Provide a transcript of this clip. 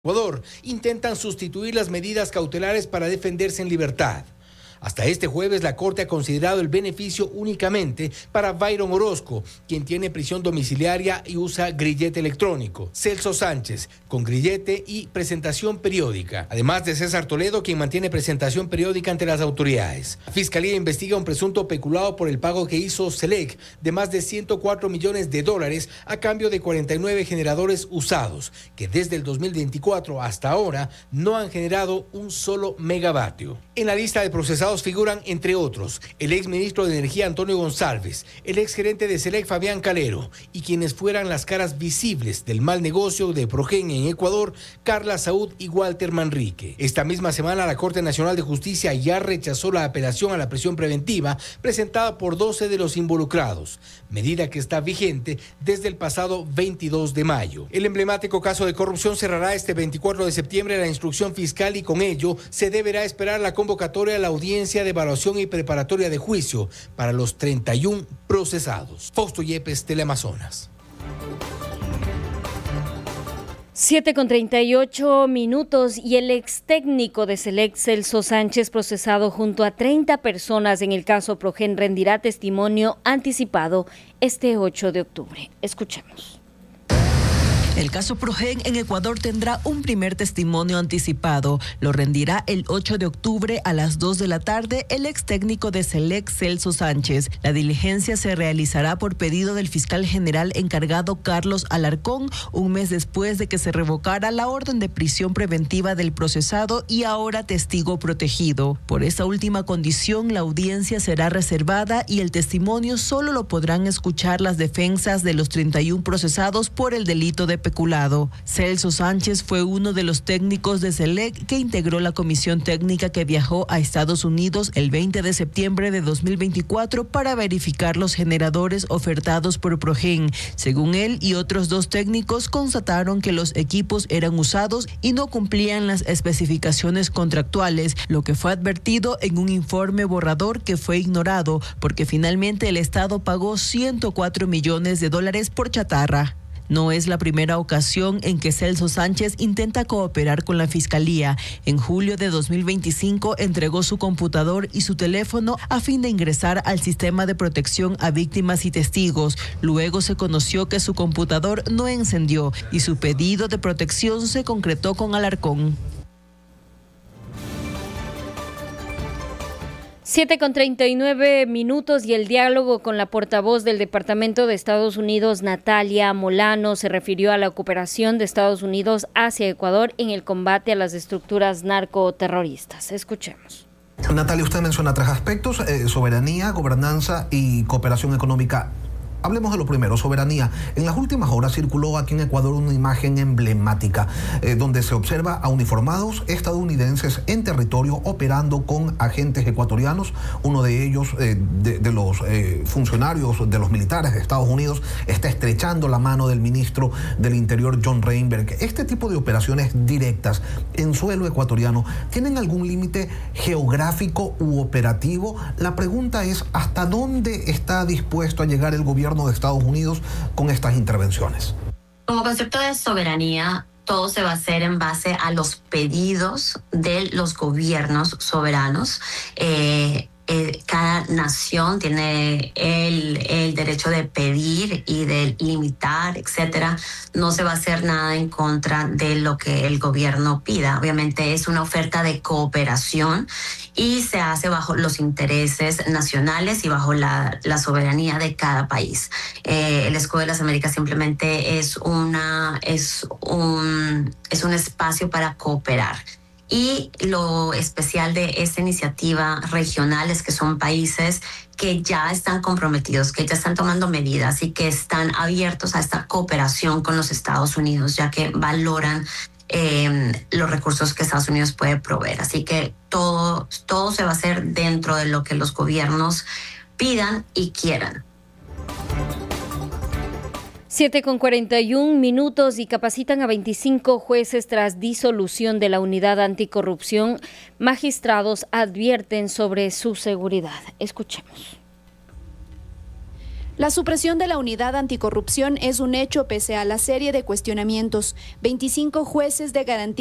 Ecuador intentan sustituir las medidas cautelares para defenderse en libertad. Hasta este jueves, la Corte ha considerado el beneficio únicamente para Byron Orozco, quien tiene prisión domiciliaria y usa grillete electrónico. Celso Sánchez, con grillete y presentación periódica. Además de César Toledo, quien mantiene presentación periódica ante las autoridades. La Fiscalía investiga un presunto peculado por el pago que hizo Selec de más de $104 millones a cambio de 49 generadores usados, que desde el 2024 hasta ahora no han generado un solo megavatio. En la lista de procesados figuran, entre otros, el exministro de Energía Antonio González, el exgerente de Selec Fabián Calero y quienes fueran las caras visibles del mal negocio de Progen en Ecuador, Carla Saúd y Walter Manrique. Esta misma semana la Corte Nacional de Justicia ya rechazó la apelación a la prisión preventiva presentada por 12 de los involucrados, medida que está vigente desde el pasado 22 de mayo. El emblemático caso de corrupción cerrará este 24 de septiembre la instrucción fiscal y con ello se deberá esperar la convocatoria a la audiencia de evaluación y preparatoria de juicio para los 31 procesados. Fausto Yepes, Teleamazonas. 7:38 y el ex técnico de Selec, Celso Sánchez, procesado junto a 30 personas en el caso Progen, rendirá testimonio anticipado este 8 de octubre. Escuchemos. El caso Progen en Ecuador tendrá un primer testimonio anticipado. Lo rendirá el 8 de octubre a las 2 de la tarde el ex técnico de Selec, Celso Sánchez. La diligencia se realizará por pedido del fiscal general encargado Carlos Alarcón, un mes después de que se revocara la orden de prisión preventiva del procesado y ahora testigo protegido. Por esa última condición, la audiencia será reservada y el testimonio solo lo podrán escuchar las defensas de los 31 procesados por el delito de peculado. Celso Sánchez fue uno de los técnicos de Selec que integró la comisión técnica que viajó a Estados Unidos el 20 de septiembre de 2024 para verificar los generadores ofertados por Progen. Según él y otros 2 técnicos, constataron que los equipos eran usados y no cumplían las especificaciones contractuales, lo que fue advertido en un informe borrador que fue ignorado, porque finalmente el Estado pagó $104 millones por chatarra. No es la primera ocasión en que Celso Sánchez intenta cooperar con la Fiscalía. En julio de 2025 entregó su computador y su teléfono a fin de ingresar al sistema de protección a víctimas y testigos. Luego se conoció que su computador no encendió y su pedido de protección se concretó con Alarcón. 7:39 y el diálogo con la portavoz del Departamento de Estados Unidos, Natalia Molano, se refirió a la cooperación de Estados Unidos hacia Ecuador en el combate a las estructuras narcoterroristas. Escuchemos. Natalia, usted menciona 3 aspectos: soberanía, gobernanza y cooperación económica. Hablemos de lo primero, soberanía. En las últimas horas circuló aquí en Ecuador una imagen emblemática donde se observa a uniformados estadounidenses en territorio operando con agentes ecuatorianos. Uno de ellos, de los funcionarios de los militares de Estados Unidos, está estrechando la mano del ministro del Interior, John Reinberg. Este tipo de operaciones directas en suelo ecuatoriano, ¿tienen algún límite geográfico u operativo? La pregunta es, ¿hasta dónde está dispuesto a llegar el gobierno de Estados Unidos con estas intervenciones? Como concepto de soberanía, todo se va a hacer en base a los pedidos de los gobiernos soberanos. Cada nación tiene el derecho de pedir y de limitar, etcétera. No se va a hacer nada en contra de lo que el gobierno pida. Obviamente es una oferta de cooperación y se hace bajo los intereses nacionales y bajo la soberanía de cada país. El Escudo de las Américas simplemente es un espacio para cooperar. Y lo especial de esta iniciativa regional es que son países que ya están comprometidos, que ya están tomando medidas y que están abiertos a esta cooperación con los Estados Unidos, ya que valoran los recursos que Estados Unidos puede proveer. Así que todo se va a hacer dentro de lo que los gobiernos pidan y quieran. 7:41 y capacitan a 25 jueces tras disolución de la unidad anticorrupción. Magistrados advierten sobre su seguridad. Escuchemos. La supresión de la unidad anticorrupción es un hecho pese a la serie de cuestionamientos. 25 jueces de garantía